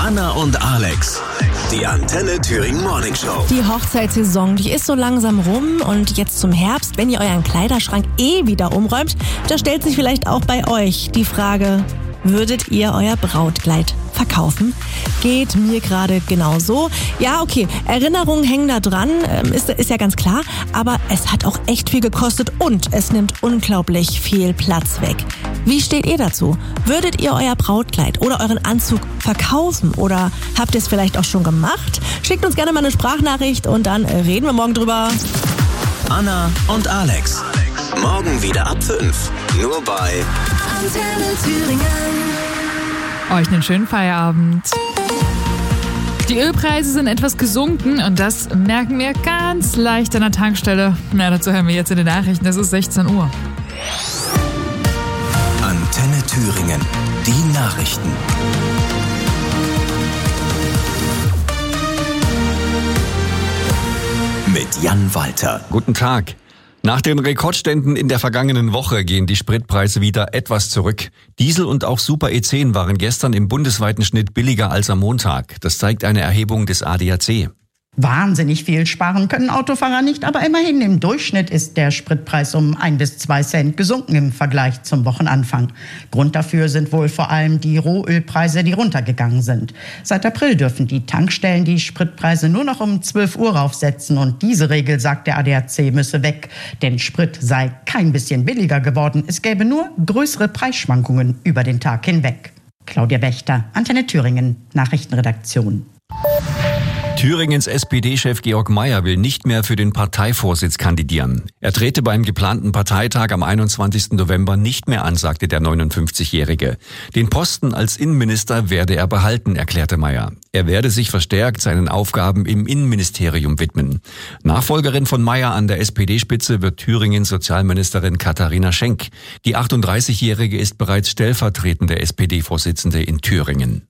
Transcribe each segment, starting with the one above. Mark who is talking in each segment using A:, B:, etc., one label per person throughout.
A: Anna und Alex, die Antenne Thüringen Morning Show.
B: Die Hochzeitssaison, die ist so langsam rum und jetzt zum Herbst, wenn ihr euren Kleiderschrank wieder umräumt, da stellt sich vielleicht auch bei euch die Frage, würdet ihr euer Brautkleid verkaufen? Geht mir gerade genauso. Ja, okay, Erinnerungen hängen da dran, ist ja ganz klar, aber es hat auch echt viel gekostet und es nimmt unglaublich viel Platz weg. Wie steht ihr dazu? Würdet ihr euer Brautkleid oder euren Anzug verkaufen oder habt ihr es vielleicht auch schon gemacht? Schickt uns gerne mal eine Sprachnachricht und dann reden wir morgen drüber.
A: Anna und Alex. Morgen wieder ab 5. Nur bei
C: Antenne Thüringen.
D: Euch einen schönen Feierabend. Die Ölpreise sind etwas gesunken und das merken wir ganz leicht an der Tankstelle. Na, dazu hören wir jetzt in den Nachrichten. Es ist 16 Uhr.
A: Antenne Thüringen. Die Nachrichten. Mit Jan Walter.
E: Guten Tag. Nach den Rekordständen in der vergangenen Woche gehen die Spritpreise wieder etwas zurück. Diesel und auch Super E10 waren gestern im bundesweiten Schnitt billiger als am Montag. Das zeigt eine Erhebung des ADAC.
F: Wahnsinnig viel sparen können Autofahrer nicht, aber immerhin im Durchschnitt ist der Spritpreis um 1 bis 2 Cent gesunken im Vergleich zum Wochenanfang. Grund dafür sind wohl vor allem die Rohölpreise, die runtergegangen sind. Seit April dürfen die Tankstellen die Spritpreise nur noch um 12 Uhr raufsetzen und diese Regel, sagt der ADAC, müsse weg. Denn Sprit sei kein bisschen billiger geworden, es gäbe nur größere Preisschwankungen über den Tag hinweg. Claudia Wächter, Antenne Thüringen, Nachrichtenredaktion.
E: Thüringens SPD-Chef Georg Mayer will nicht mehr für den Parteivorsitz kandidieren. Er trete beim geplanten Parteitag am 21. November nicht mehr an, sagte der 59-Jährige. Den Posten als Innenminister werde er behalten, erklärte Mayer. Er werde sich verstärkt seinen Aufgaben im Innenministerium widmen. Nachfolgerin von Mayer an der SPD-Spitze wird Thüringens Sozialministerin Katharina Schenk. Die 38-Jährige ist bereits stellvertretende SPD-Vorsitzende in Thüringen.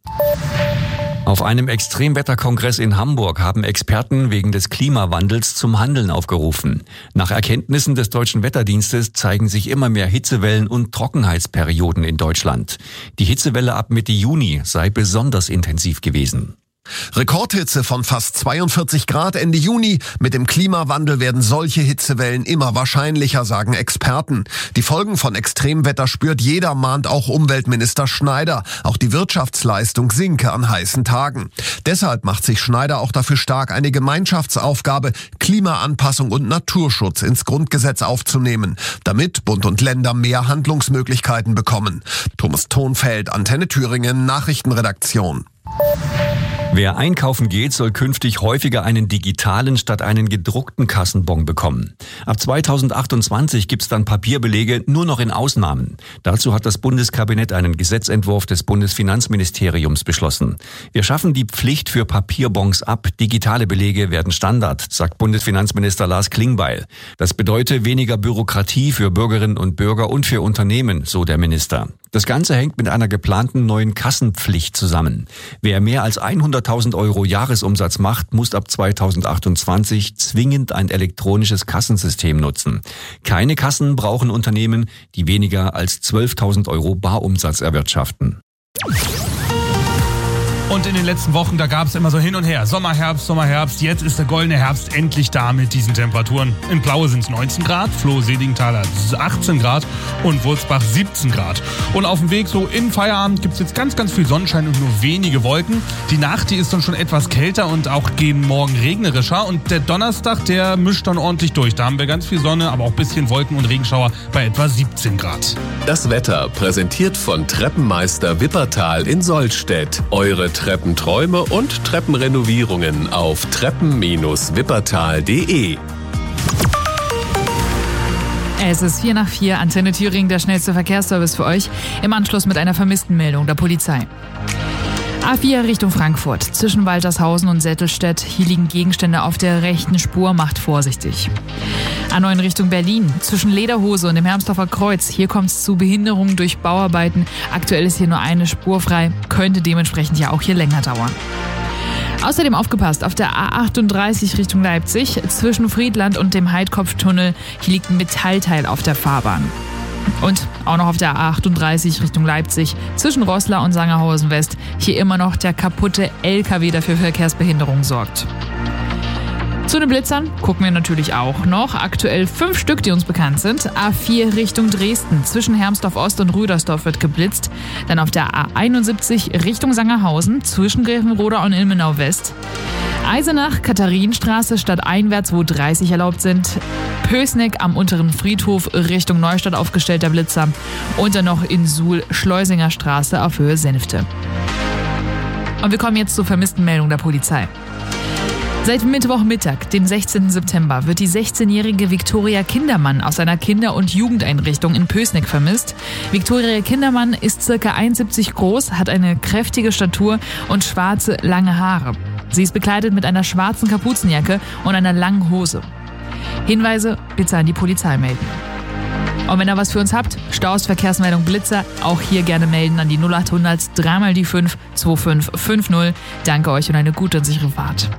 E: Auf einem Extremwetterkongress in Hamburg haben Experten wegen des Klimawandels zum Handeln aufgerufen. Nach Erkenntnissen des Deutschen Wetterdienstes zeigen sich immer mehr Hitzewellen und Trockenheitsperioden in Deutschland. Die Hitzewelle ab Mitte Juni sei besonders intensiv gewesen.
G: Rekordhitze von fast 42 Grad Ende Juni. Mit dem Klimawandel werden solche Hitzewellen immer wahrscheinlicher, sagen Experten. Die Folgen von Extremwetter spürt jeder, mahnt auch Umweltminister Schneider. Auch die Wirtschaftsleistung sinke an heißen Tagen. Deshalb macht sich Schneider auch dafür stark, eine Gemeinschaftsaufgabe, Klimaanpassung und Naturschutz ins Grundgesetz aufzunehmen, damit Bund und Länder mehr Handlungsmöglichkeiten bekommen. Thomas Thonfeld, Antenne Thüringen, Nachrichtenredaktion.
E: Wer einkaufen geht, soll künftig häufiger einen digitalen statt einen gedruckten Kassenbon bekommen. Ab 2028 gibt's dann Papierbelege nur noch in Ausnahmen. Dazu hat das Bundeskabinett einen Gesetzentwurf des Bundesfinanzministeriums beschlossen. Wir schaffen die Pflicht für Papierbons ab. Digitale Belege werden Standard, sagt Bundesfinanzminister Lars Klingbeil. Das bedeutet weniger Bürokratie für Bürgerinnen und Bürger und für Unternehmen, so der Minister. Das Ganze hängt mit einer geplanten neuen Kassenpflicht zusammen. Wer mehr als 100.000 Euro Jahresumsatz macht, muss ab 2028 zwingend ein elektronisches Kassensystem nutzen. Keine Kassen brauchen Unternehmen, die weniger als 12.000 Euro Barumsatz erwirtschaften.
H: Und in den letzten Wochen, da gab es immer so hin und her. Sommer, Herbst. Jetzt ist der goldene Herbst endlich da mit diesen Temperaturen. In Plaue sind es 19 Grad, Floh-Seligenthal 18 Grad und Wurzbach 17 Grad. Und auf dem Weg so in Feierabend gibt es jetzt ganz, ganz viel Sonnenschein und nur wenige Wolken. Die Nacht, die ist dann schon etwas kälter und auch gegen morgen regnerischer. Und der Donnerstag, der mischt dann ordentlich durch. Da haben wir ganz viel Sonne, aber auch ein bisschen Wolken und Regenschauer bei etwa 17 Grad.
I: Das Wetter präsentiert von Treppenmeister Wippertal in Sollstedt. Eure Treppenträume und Treppenrenovierungen auf treppen-wippertal.de.
D: Es ist 4:04, Antenne Thüringen, der schnellste Verkehrsservice für euch. Im Anschluss mit einer Vermisstenmeldung der Polizei. A4 Richtung Frankfurt, zwischen Waltershausen und Settelstedt. Hier liegen Gegenstände auf der rechten Spur, macht vorsichtig. A9 Richtung Berlin, zwischen Lederhose und dem Hermsdorfer Kreuz. Hier kommt es zu Behinderungen durch Bauarbeiten. Aktuell ist hier nur eine Spur frei, könnte dementsprechend ja auch hier länger dauern. Außerdem aufgepasst, auf der A38 Richtung Leipzig, zwischen Friedland und dem Heidkopftunnel. Hier liegt ein Metallteil auf der Fahrbahn. Und auch noch auf der A38 Richtung Leipzig zwischen Roßla und Sangerhausen West. Hier immer noch der kaputte LKW, der für Verkehrsbehinderung sorgt. Zu den Blitzern gucken wir natürlich auch noch. Aktuell 5 Stück, die uns bekannt sind. A4 Richtung Dresden. Zwischen Hermsdorf Ost und Rüdersdorf wird geblitzt. Dann auf der A71 Richtung Sangerhausen. Zwischen Grevenroda und Ilmenau West. Eisenach, Katharinenstraße stadteinwärts, wo 30 erlaubt sind. Pößneck am unteren Friedhof Richtung Neustadt aufgestellter Blitzer. Und dann noch in Suhl Schleusinger Straße auf Höhe Senfte. Und wir kommen jetzt zur vermissten Meldung der Polizei. Seit Mittwochmittag, dem 16. September, wird die 16-jährige Viktoria Kindermann aus einer Kinder- und Jugendeinrichtung in Pößneck vermisst. Viktoria Kindermann ist ca. 1,70 groß, hat eine kräftige Statur und schwarze, lange Haare. Sie ist bekleidet mit einer schwarzen Kapuzenjacke und einer langen Hose. Hinweise bitte an die Polizei melden. Und wenn ihr was für uns habt, Staus, Verkehrsmeldung, Blitzer, auch hier gerne melden an die 0800 3 die 5 2550. Danke euch und eine gute und sichere Fahrt.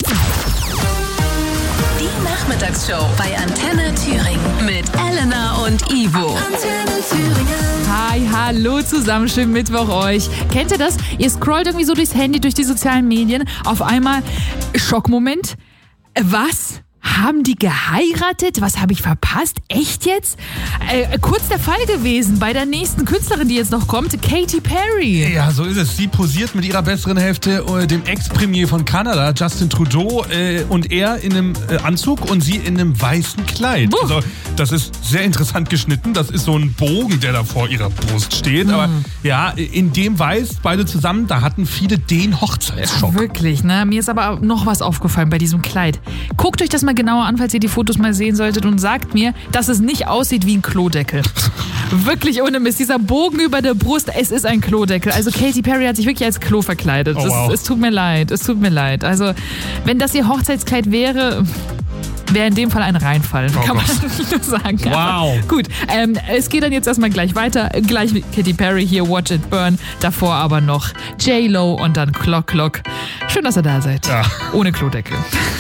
C: Die Nachmittagsshow bei Antenne Thüringen mit Elena und Ivo. Antenne Thüringen.
D: Hi, hallo zusammen, schönen Mittwoch euch. Kennt ihr das? Ihr scrollt irgendwie so durchs Handy, durch die sozialen Medien. Auf einmal Schockmoment. Was? Haben die geheiratet? Was habe ich verpasst? Echt jetzt? Kurz der Fall gewesen bei der nächsten Künstlerin, die jetzt noch kommt, Katy Perry.
H: Ja, so ist es. Sie posiert mit ihrer besseren Hälfte, dem Ex-Premier von Kanada, Justin Trudeau, und er in einem Anzug und sie in einem weißen Kleid. Also, das ist sehr interessant geschnitten. Das ist so ein Bogen, der da vor ihrer Brust steht. Aber ja, in dem Weiß, beide zusammen, da hatten viele den Hochzeitsschock.
D: Ja, wirklich, ne? Mir ist aber noch was aufgefallen bei diesem Kleid. Guckt euch das mal genauer an, falls ihr die Fotos mal sehen solltet, und sagt mir, dass es nicht aussieht wie ein Klodeckel. Wirklich ohne Mist. Dieser Bogen über der Brust, es ist ein Klodeckel. Also Katy Perry hat sich wirklich als Klo verkleidet.
H: Oh, wow.
D: Es tut mir leid, es tut mir leid. Also, wenn das ihr Hochzeitskleid wäre in dem Fall ein Reinfall, kann man nur sagen.
H: Wow.
D: Aber gut, es geht dann jetzt erstmal gleich weiter. Gleich mit Katy Perry hier, Watch It Burn. Davor aber noch J-Lo und dann Clock Clock. Schön, dass ihr da seid.
H: Ja.
D: Ohne Klodeckel.